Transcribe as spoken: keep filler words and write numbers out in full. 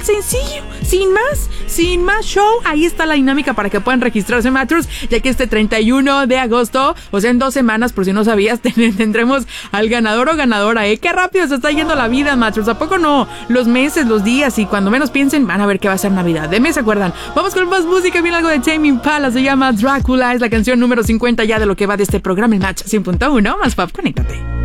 sencillo, sin más, sin más show. Ahí está la dinámica para que puedan registrarse, Mattress, ya que este treinta y uno de agosto, o sea, en dos semanas, por si no sabías, ten- tendremos al ganador o ganadora, ¿eh? Qué rápido se está yendo la vida, Mattress. ¿A poco no? Los meses, los días, y cuando menos piensen, van a ver que va a ser Navidad. De mes se acuerdan. Vamos con más música, viene algo de Tame Impala, se llama Drácula, es la canción número cincuenta ya de lo que va de este programa en Match cien punto uno. Más pop, conéctate.